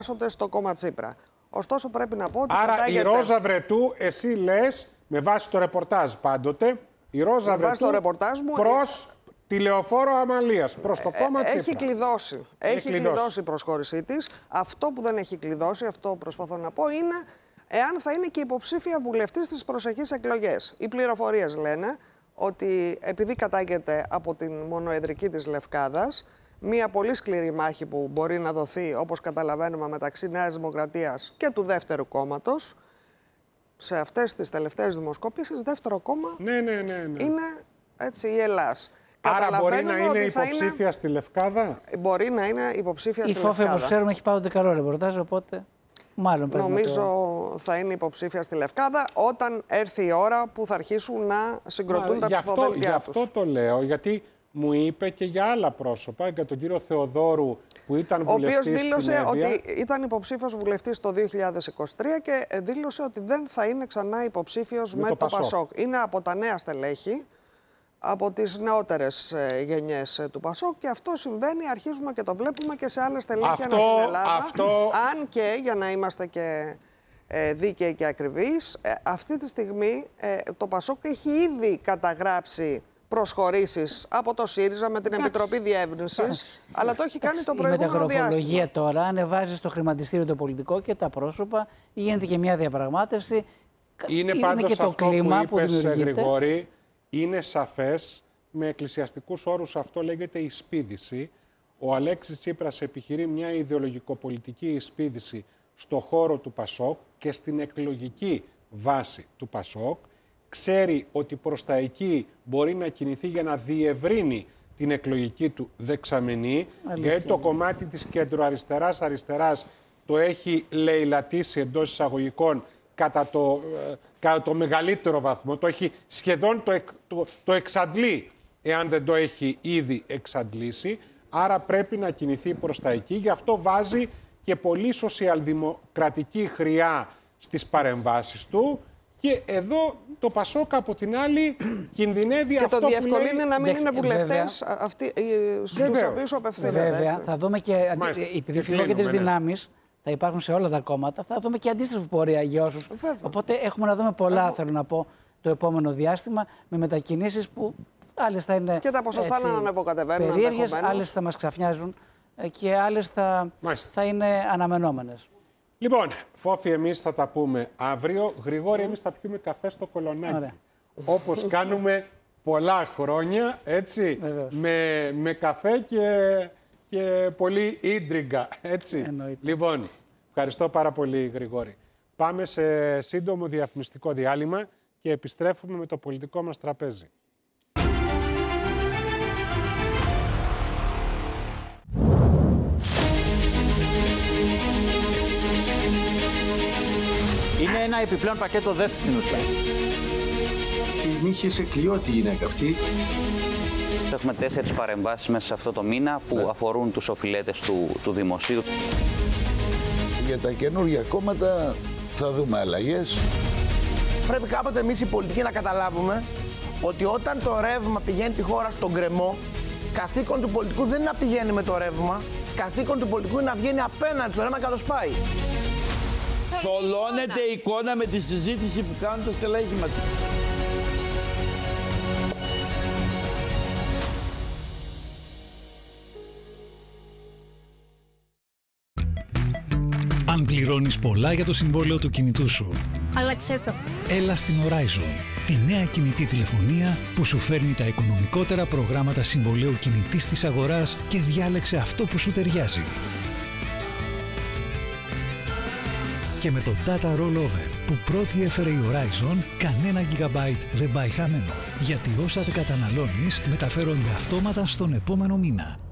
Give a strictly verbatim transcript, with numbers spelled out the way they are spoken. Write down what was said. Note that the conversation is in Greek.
στο κόμμα Τσίπρα. Ωστόσο πρέπει να πω ότι άρα κατάγεται... η Ρόζα Βρετού, εσύ λες, με βάση το ρεπορτάζ πάντοτε, η Ρόζα Βρετού μου, προς τη Λεωφόρο Αμαλίας, προς το κόμμα Τσίπρα. Έχει κλειδώσει. Έχει, έχει κλειδώσει. κλειδώσει η προσχώρησή της. Αυτό που δεν έχει κλειδώσει, αυτό προσπαθώ να πω, είναι εάν θα είναι και υποψήφια βουλευτής στις προσεχείς εκλογές. Οι πληροφορίες λένε ότι επειδή κατάγεται από την μονοεδρική της Λευκάδας, μία πολύ σκληρή μάχη που μπορεί να δοθεί, όπως καταλαβαίνουμε, μεταξύ Νέας Δημοκρατίας και του δεύτερου κόμματος, σε αυτές τις τελευταίες δημοσκοπήσεις, δεύτερο κόμμα ναι, ναι, ναι, ναι. είναι έτσι, η Ελλάς. Άρα μπορεί να είναι υποψήφια είναι... στη Λευκάδα. Μπορεί να είναι υποψήφια η στη Λευκάδα. Η Φόφη, όπως ξέρουμε, έχει πάντοτε καλό ρεπορτάζ, οπότε μάλλον πρέπει Νομίζω το... θα είναι υποψήφια στη Λευκάδα όταν έρθει η ώρα που θα αρχίσουν να συγκροτούν Μα, τα ψηφοδέλτια τους. Γι' αυτό το λέω, γιατί μου είπε και για άλλα πρόσωπα, για τον κύριο Θεοδόρου που ήταν βουλευτής. Ο οποίος δήλωσε ότι ήταν υποψήφιος βουλευτής το δύο χιλιάδες είκοσι τρία και δήλωσε ότι δεν θα είναι ξανά υποψήφιος με, με το, το Πασόκ. Πασόκ. Είναι από τα νέα στελέχη, από τις νεότερες γενιές του Πασόκ και αυτό συμβαίνει, αρχίζουμε και το βλέπουμε και σε άλλες στελέχη ανά την Ελλάδα. Αυτό... Αν και, για να είμαστε και ε, δίκαιοι και ακριβείς, ε, αυτή τη στιγμή ε, το Πασόκ έχει ήδη καταγράψει προσχωρήσεις από το ΣΥΡΙΖΑ με την Επιτροπή Διεύρυνσης, αλλά το έχει κάνει το προηγούμενο διάστημα. Η μεταγραφολογία τώρα ανεβάζει στο χρηματιστήριο το πολιτικό και τα πρόσωπα, γίνεται και μια διαπραγμάτευση. Είναι, είναι πάντως και το αυτό κλίμα που είπες, που Γρηγόρη, είναι σαφές, με εκκλησιαστικούς όρους αυτό λέγεται εισπίδηση. Ο Αλέξης Τσίπρας επιχειρεί μια ιδεολογικοπολιτική εισπίδηση στο χώρο του Πασόκ και στην εκλογική βάση του Πασόκ. Ξέρει ότι προς τα εκεί μπορεί να κινηθεί για να διευρύνει την εκλογική του δεξαμενή, Αλήθεια. γιατί το κομμάτι της κεντροαριστεράς αριστεράς το έχει λαιλατήσει εντός εισαγωγικών κατά το, ε, κατά το μεγαλύτερο βαθμό. Το έχει σχεδόν το, το, το εξαντλεί, εάν δεν το έχει ήδη εξαντλήσει. Άρα πρέπει να κινηθεί προς τα εκεί. Γι' αυτό βάζει και πολύ σοσιαλδημοκρατική χρειά στις παρεμβάσεις του. Και εδώ το Πασόκ από την άλλη κινδυνεύει και αυτό το διευκολύνει που λέει... να μην είναι βουλευτές αυτοί στους οποίους απευθύνεται. Βέβαια, έτσι. θα δούμε και οι φιλόκεντρες δυνάμεις θα υπάρχουν σε όλα τα κόμματα. Θα δούμε και αντίστροφη πορεία για όσους. Οπότε έχουμε να δούμε πολλά, Εγώ... θέλω να πω, το επόμενο διάστημα με μετακινήσεις που άλλες θα είναι. Και τα ποσοστά να ανεβοκατεβαίνουν. Περίεργες, άλλες θα μας ξαφνιάζουν και άλλες θα, θα είναι αναμενόμενες. Λοιπόν, Φόφη, εμείς θα τα πούμε αύριο. Γρηγόρη, εμείς θα πιούμε καφέ στο Κολονάκι. Ωραία. Όπως κάνουμε πολλά χρόνια, έτσι, με, με καφέ και, και πολύ ίντριγκα, έτσι. Εννοείται. Λοιπόν, ευχαριστώ πάρα πολύ, Γρηγόρη. Πάμε σε σύντομο διαφημιστικό διάλειμμα και επιστρέφουμε με το πολιτικό μας τραπέζι. Είναι ένα επιπλέον πακέτο ΔΕΘ στην ουσία. Την είχε σε κλειό τη γυναίκα αυτή. Έχουμε τέσσερις παρεμβάσεις μέσα σε αυτό το μήνα που ναι. αφορούν τους οφειλέτες του, του δημοσίου. Για τα καινούργια κόμματα θα δούμε αλλαγές. Πρέπει κάποτε εμείς οι πολιτικοί να καταλάβουμε ότι όταν το ρεύμα πηγαίνει τη χώρα στον γκρεμό, καθήκον του πολιτικού δεν είναι να πηγαίνει με το ρεύμα, καθήκον του πολιτικού είναι να βγαίνει απέναντι στο ρεύμα και να το σπάει. Θολώνεται η εικόνα με τη συζήτηση που κάνουν τα στελέχη μας. Αν πληρώνεις πολλά για το συμβόλαιο του κινητού σου, άλλαξε το. Έλα στην Horizon, τη νέα κινητή τηλεφωνία που σου φέρνει τα οικονομικότερα προγράμματα συμβολαίου κινητής της αγοράς και διάλεξε αυτό που σου ταιριάζει. Και με το Data Rollover που πρώτη έφερε η Horizon, κανένα gigabyte δεν πάει χαμένο. Γιατί όσα δεν καταναλώνεις μεταφέρονται αυτόματα στον επόμενο μήνα.